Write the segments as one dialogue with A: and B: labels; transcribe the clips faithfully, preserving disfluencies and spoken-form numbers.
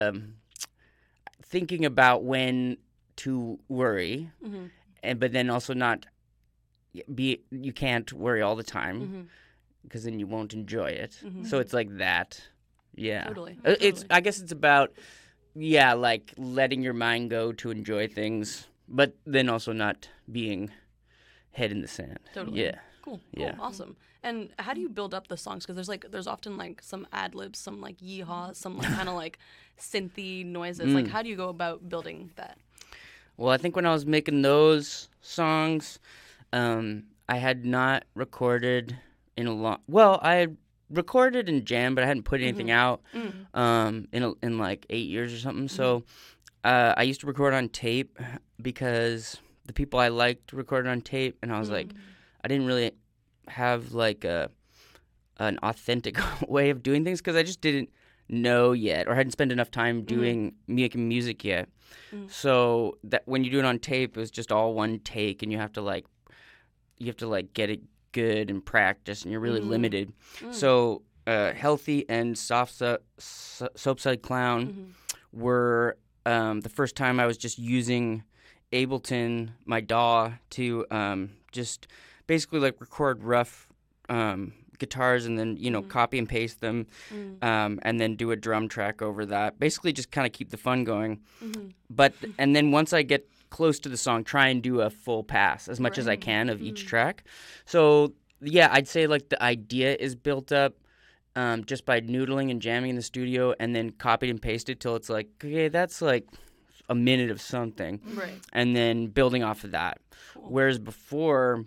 A: um, thinking about when to worry,
B: Mm-hmm.
A: and but then also not be. You can't worry all the time
B: Mm-hmm.
A: because then you won't enjoy it.
B: Mm-hmm.
A: So it's like that. Yeah.
B: Totally.
A: Uh, It's.
B: Totally.
A: I guess it's about yeah, like letting your mind go to enjoy things, but then also not being head in the sand.
B: Totally.
A: Yeah.
B: Cool. Cool.
A: Yeah.
B: Awesome. And how do you build up the songs? Because there's like there's often like some ad libs, some like yeehaws, some like kind of like synthy noises. Like
A: Mm.
B: how do you go about building that?
A: Well, I think when I was making those songs, um, I had not recorded in a long. Well, I had recorded and jammed, but I hadn't put anything out
B: Mm.
A: um, in a, in like eight years or something. So uh, I used to record on tape because the people I liked recorded on tape, and I was like, I didn't really have like a an authentic way of doing things because I just didn't know yet or hadn't spent enough time doing making music yet.
B: Mm.
A: So that when you do it on tape, it was just all one take, and you have to like you have to like get it good and practice, and you're really
B: Mm.
A: limited.
B: Mm.
A: So uh, Healthy and Soft so- so- Soapside Clown
B: Mhm.
A: were um, the first time I was just using Ableton, my D A W, to um, just basically like record rough um, guitars and then, you know,
B: Mhm.
A: copy and paste them
B: Mm.
A: um, and then do a drum track over that. Basically just kind of keep the fun going.
B: Mhm.
A: But, and then once I get close to the song, try and do a full pass as much as I
B: Right.
A: can of each
B: Mm.
A: track. So, yeah, I'd say like the idea is built up um, just by noodling and jamming in the studio and then copied and pasted till it's like, okay, that's like a minute of something.
B: Right.
A: And then building off of that.
B: Cool.
A: Whereas before,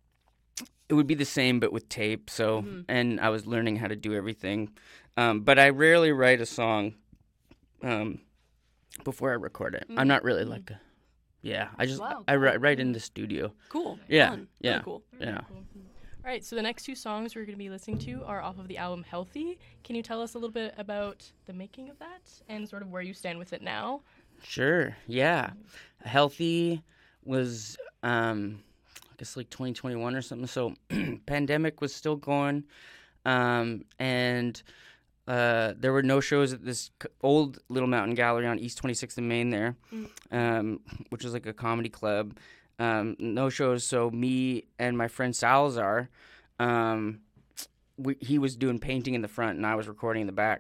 A: it would be the same but with tape. So,
B: Mhm.
A: and I was learning how to do everything. Um, but I rarely write a song um, before I record it. I'm
B: Mm.
A: not really like a, yeah. I just
B: Wow,
A: I,
B: cool.
A: write, write in the studio.
B: Cool.
A: Yeah,
B: Fun.
A: yeah.
B: Really cool.
A: Yeah.
C: All right, so the next two songs we're going to be listening to are off of the album Healthy. Can you tell us a little bit about the making of that and sort of where you stand with it now?
A: Sure. Yeah. Healthy was um, I guess like twenty twenty-one or something. So pandemic was still going, um, and uh, there were no shows at this c- old Little Mountain Gallery on East twenty-sixth and Main there,
B: Mm.
A: um, which was like a comedy club. Um, no shows, so me and my friend Salazar, um, we, he was doing painting in the front, and I was recording in the back.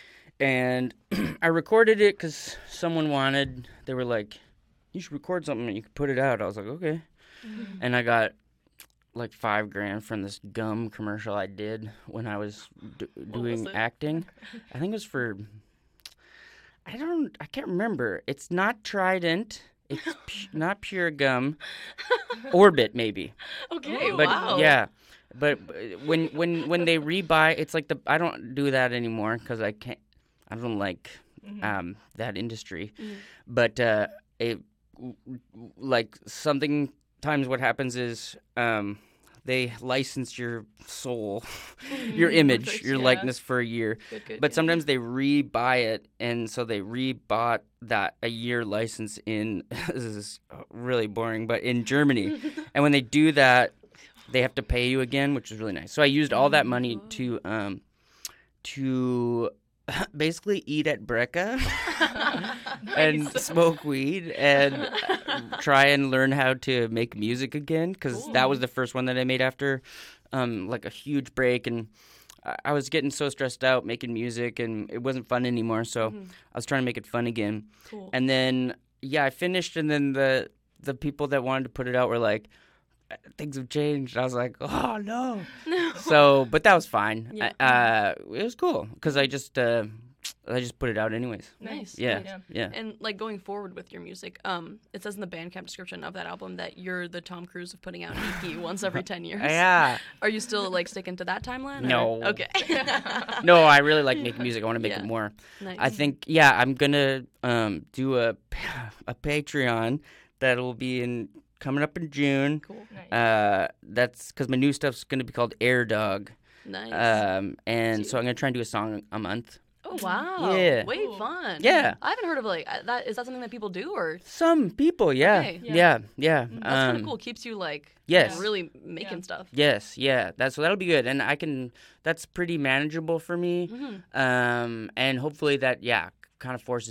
A: And I recorded it because someone wanted. They were like, "You should record something and you could put it out." I was like, "Okay." And I got like five grand from this gum commercial I did when I was d- doing
B: it?
A: acting. I think it was for. I don't. I can't remember. It's not Trident. It's pu- not Pure Gum. Orbit maybe.
B: Okay.
C: Ooh,
A: But
B: wow.
A: yeah. But uh, when when when they rebuy, it's like the I don't do that anymore because I can't. I don't like um, that industry.
B: Mhm.
A: But uh, it w- w- like something times what happens is um, they license your soul, your image,
C: Perfect,
A: your
C: yeah.
A: likeness for a year.
B: Good. Good.
A: But
B: good.
A: sometimes they rebuy it, and so they rebought that a year license in. This is really boring, but in Germany, and when they do that, they have to pay you again, which is really nice. So I used all that money to um, to basically eat at Brecca and smoke weed and uh, try and learn how to make music again because that was the first one that I made after um, like a huge break, and I- I was getting so stressed out making music and it wasn't fun anymore. So
B: Mhm.
A: I was trying to make it fun again.
B: Cool.
A: And then yeah, I finished, and then the the people that wanted to put it out were like, things have changed. I was like, oh no. So, but that was fine.
B: Yeah.
A: I- Uh, it was cool because I just uh, I just put it out anyways.
B: Nice.
A: Yeah,
B: nice.
A: yeah.
B: And like going forward with your music, um, it says in the Bandcamp description of that album that you're the Tom Cruise of putting out an E P once every ten years.
A: Yeah.
B: Are you still like sticking to that timeline? or-
A: No.
B: Okay.
A: No, I really like making music. I want to make
B: Yeah.
A: it more.
B: Nice.
A: I think yeah, I'm gonna um do a a Patreon that'll be in coming up in June.
B: Cool.
C: Nice.
A: Uh, that's because my new stuff's gonna be called Air Dog.
B: Nice.
A: Um, and so I'm gonna try and do a song a month.
B: oh wow.
A: yeah.
B: Way
C: Cool.
B: fun.
A: Yeah.
B: I haven't heard of like uh, that. Is that something that people do or?
A: Some people, yeah,
B: Okay.
A: yeah,
C: Yeah.
A: yeah.
B: That's kind
A: Um,
B: of cool. Keeps you like
A: yes.
B: really making
C: Yeah.
B: stuff.
A: Yes, yeah. That's so that'll be good, and I can. That's pretty manageable for me.
B: Mhm.
A: Um, and hopefully that yeah kind of forces